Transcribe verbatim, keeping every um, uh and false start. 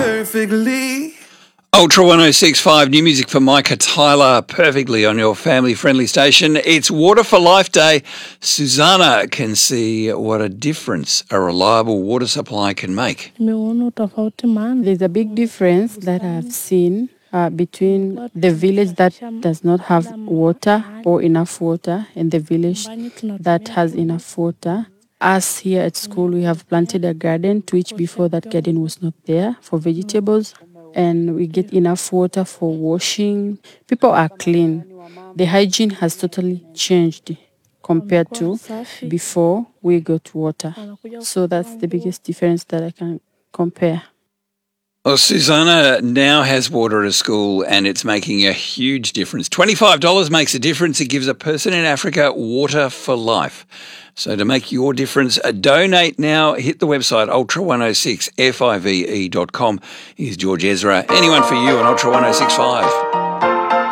perfectly. Ultra one oh six point five, new music for Micah Tyler, perfectly on your family-friendly station. It's Water for Life Day. Susanna can see what a difference a reliable water supply can make. There's a big difference that I've seen uh, between the village that does not have water or enough water and the village that has enough water. Us here at school, we have planted a garden to which before that garden was not there for vegetables. And we get enough water for washing. People are clean. The hygiene has totally changed compared to before we got water. So that's the biggest difference that I can compare. Well, Susanna now has water at a school and it's making a huge difference. twenty-five dollars makes a difference. It gives a person in Africa water for life. So to make your difference, uh, donate now. Hit the website ultra one oh six five dot com. Here's George Ezra. Anyone for you on Ultra one oh six point five.